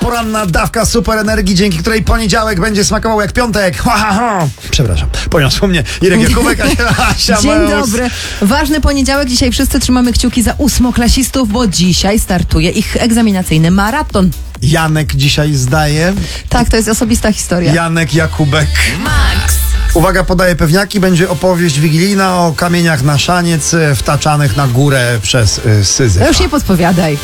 Poranna dawka super energii, dzięki której poniedziałek będzie smakował jak piątek. Ha, ha, ha. Przepraszam, poniosło mnie Irek Jakubek, Asia Dzień Meusz. dobry. Ważny poniedziałek. Dzisiaj wszyscy trzymamy kciuki za ósmoklasistów, bo dzisiaj startuje ich egzaminacyjny maraton. Janek dzisiaj zdaje. Tak, to jest osobista historia. Janek Jakubek. Max. Uwaga, podaję pewniaki. Będzie opowieść wigilijna o kamieniach na szaniec wtaczanych na górę przez Syzyfa. To już nie podpowiadaj.